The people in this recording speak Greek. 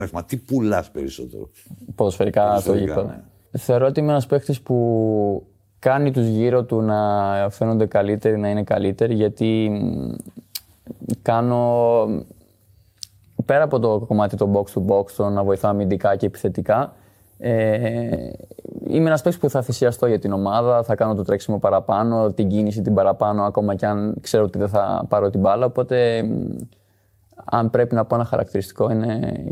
Μα τι πουλάς περισσότερο? Ποδοσφαιρικά το γήπεδο. Ναι. Θεωρώ ότι είμαι ένας παίκτης που κάνει τους γύρω του να φαίνονται καλύτεροι, να είναι καλύτεροι, γιατί κάνω, πέρα από το κομμάτι το box to box, το να βοηθάω αμυντικά και επιθετικά, είμαι ένας παίκτης που θα θυσιαστώ για την ομάδα, θα κάνω το τρέξιμο παραπάνω, την κίνηση την παραπάνω, ακόμα και αν ξέρω ότι δεν θα πάρω την μπάλα. Οπότε, αν πρέπει να πω ένα χαρακτηριστικό, είναι